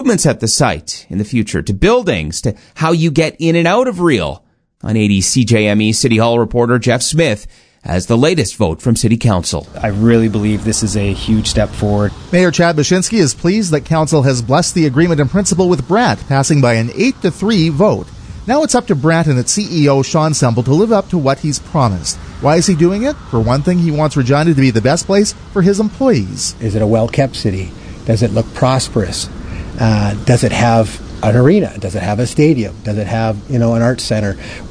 improvements at the site in the future, to buildings, to how you get in and out of Real. 980 CJME City Hall reporter Jeff Smith has the latest vote from City Council. I really believe this is a huge step forward. Mayor Chad Baczynski is pleased that Council has blessed the agreement in principle with Brant, passing by an 8-3 vote. Now it's up to Brant and its CEO, Sean Semple, to live up to what he's promised. Why is he doing it? For one thing, he wants Regina to be the best place for his employees. Is it a well-kept city? Does it look prosperous? Does it have an arena? Does it have a stadium? Does it have, an arts center?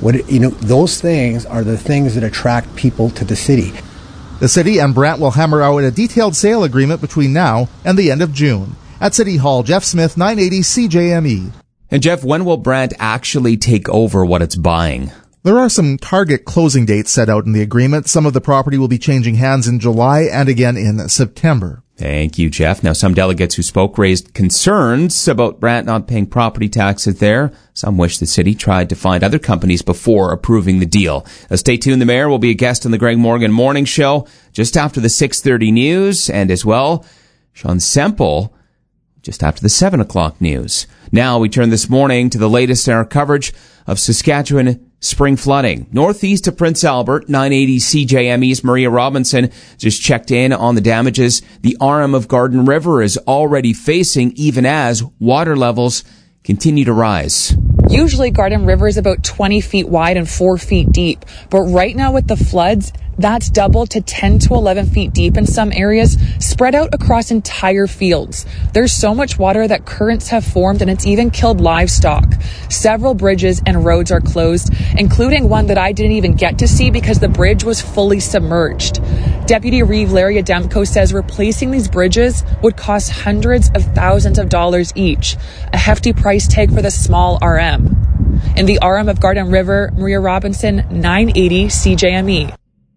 Those things are the things that attract people to the city. The city and Brant will hammer out a detailed sale agreement between now and the end of June. At City Hall, Jeff Smith, 980 CJME. And Jeff, when will Brant actually take over what it's buying? There are some target closing dates set out in the agreement. Some of the property will be changing hands in July and again in September. Thank you, Jeff. Now, some delegates who spoke raised concerns about Brant not paying property taxes there. Some wish the city tried to find other companies before approving the deal. Stay tuned. The mayor will be a guest on the Greg Morgan Morning Show just after the 6:30 news, and as well, Sean Semple just after the 7 o'clock news. Now we turn this morning to the latest in our coverage of Saskatchewan spring flooding. Northeast of Prince Albert, 980 CJME's Maria Robinson just checked in on the damages the arm of Garden River is already facing, even as water levels continue to rise. Usually Garden River is about 20 feet wide and 4 feet deep, but right now with the floods, that's doubled to 10 to 11 feet deep in some areas, spread out across entire fields. There's so much water that currents have formed, and it's even killed livestock. Several bridges and roads are closed, including one that I didn't even get to see because the bridge was fully submerged. Deputy Reeve Larry Ademko says replacing these bridges would cost hundreds of thousands of dollars each, a hefty price tag for the small RM. In the RM of Garden River, Maria Robinson, 980 CJME.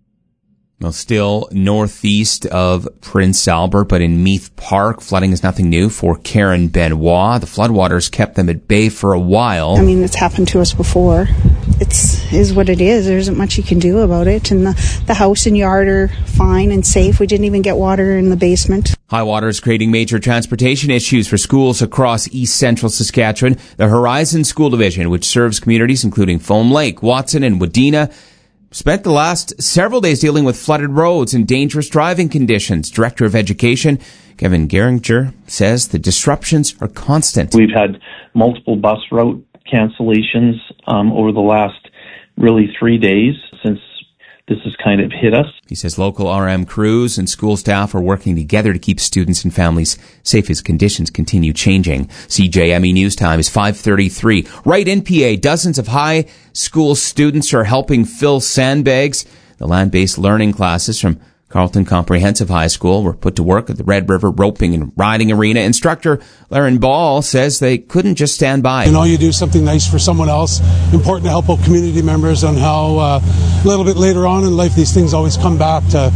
Well, still northeast of Prince Albert, but in Meath Park, flooding is nothing new for Karen Benoit. The floodwaters kept them at bay for a while. I mean, it's happened to us before. It is what it is. There isn't much you can do about it. And the house and yard are fine and safe. We didn't even get water in the basement. High water is creating major transportation issues for schools across east central Saskatchewan. The Horizon School Division, which serves communities including Foam Lake, Watson, and Wadena, spent the last several days dealing with flooded roads and dangerous driving conditions. Director of Education, Kevin Geringer, says the disruptions are constant. We've had multiple bus route cancellations over the last really 3 days since this has kind of hit us. He says local RM crews and school staff are working together to keep students and families safe as conditions continue changing. CJME News Time is 5:33. Right in PA, dozens of high school students are helping fill sandbags. The land-based learning classes from Carleton Comprehensive High School were put to work at the Red River Roping and Riding Arena. Instructor Laren Ball says they couldn't just stand by. You do something nice for someone else. Important to help out community members on how a little bit later on in life these things always come back to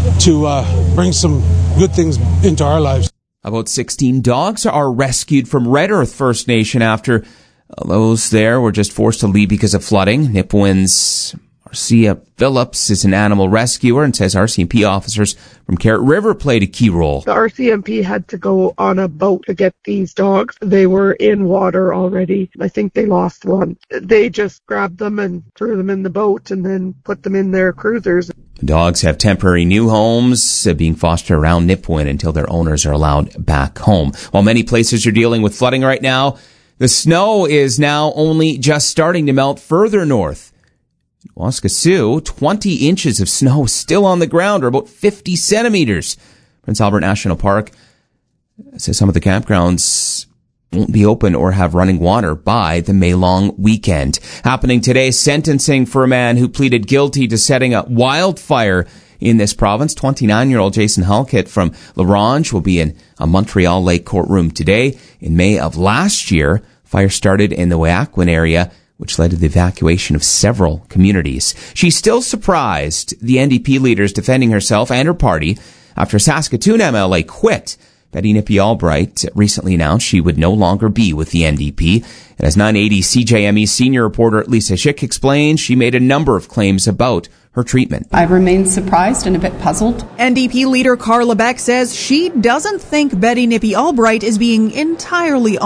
bring some good things into our lives. About 16 dogs are rescued from Red Earth First Nation after those there were just forced to leave because of flooding. Nipawin's Marcia Phillips is an animal rescuer and says RCMP officers from Carrot River played a key role. The RCMP had to go on a boat to get these dogs. They were in water already. I think they lost one. They just grabbed them and threw them in the boat and then put them in their cruisers. The dogs have temporary new homes being fostered around Nipawin until their owners are allowed back home. While many places are dealing with flooding right now, the snow is now only just starting to melt further north. In Waskesiu, 20 inches of snow still on the ground, or about 50 centimeters. Prince Albert National Park says some of the campgrounds won't be open or have running water by the May long weekend. Happening today, sentencing for a man who pleaded guilty to setting a wildfire in this province. 29-year-old Jason Halkett from LaRange will be in a Montreal Lake courtroom today. In May of last year, fire started in the Wahakwan area, which led to the evacuation of several communities. She's still surprised the NDP leader is defending herself and her party after Saskatoon MLA quit. Betty Nippy-Albright recently announced she would no longer be with the NDP. And as 980 CJME senior reporter Lisa Schick explained, she made a number of claims about her treatment. I remain surprised and a bit puzzled. NDP leader Carla Beck says she doesn't think Betty Nippy-Albright is being entirely